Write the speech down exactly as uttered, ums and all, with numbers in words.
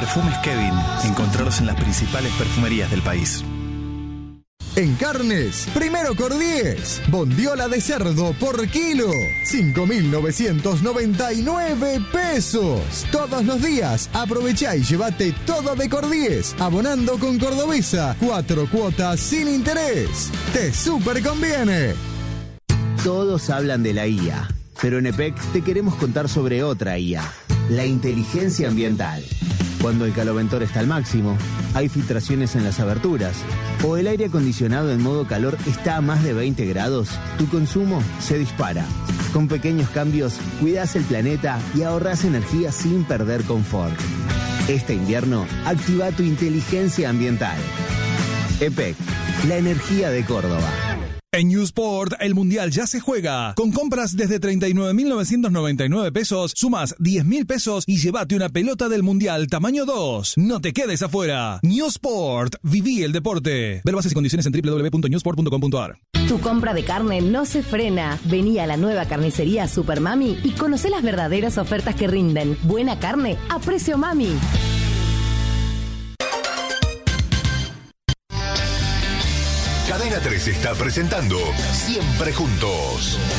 Perfumes Kevin. Encontralos en las principales perfumerías del país. En carnes, primero Cordies. Bondiola de cerdo por kilo. cinco mil novecientos noventa y nueve pesos. Todos los días. Aprovechá y llévate todo de Cordies. Abonando con Cordobesa. Cuatro cuotas sin interés. Te súper conviene. Todos hablan de la I A, pero en E P E C te queremos contar sobre otra I A. La inteligencia ambiental. Cuando el caloventor está al máximo, hay filtraciones en las aberturas, o el aire acondicionado en modo calor está a más de veinte grados, tu consumo se dispara. Con pequeños cambios, cuidás el planeta y ahorrás energía sin perder confort. Este invierno, activa tu inteligencia ambiental. E P E C, la energía de Córdoba. En Newsport, el Mundial ya se juega. Con compras desde treinta y nueve mil novecientos noventa y nueve pesos, sumas diez mil pesos y llévate una pelota del Mundial tamaño dos. No te quedes afuera. Newsport, viví el deporte. Ver bases y condiciones en doble u doble u doble u punto newsport punto com punto a r. Tu compra de carne no se frena. Vení a la nueva carnicería Super Mami y conocé las verdaderas ofertas que rinden. Buena carne a precio mami. Cadena tres está presentando Siempre Juntos.